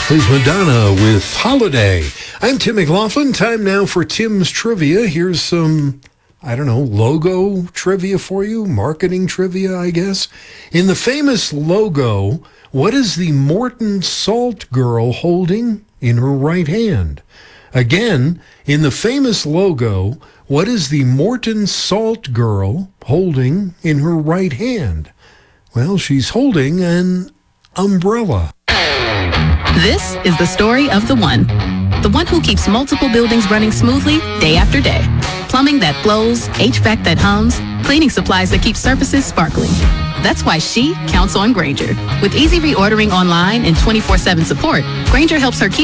Here's Madonna with Holiday. I'm Tim McLaughlin. Time now for Tim's Trivia. Here's some, logo trivia for you. Marketing trivia, I guess. In the famous logo, what is the Morton Salt Girl holding in her right hand? Again, in the famous logo, what is the Morton Salt Girl holding in her right hand? Well, she's holding an umbrella. This is the story of the one who keeps multiple buildings running smoothly day after day. Plumbing that flows, HVAC that hums, cleaning supplies that keep surfaces sparkling. That's why she counts on Grainger. With easy reordering online and 24/7 support, Grainger helps her keep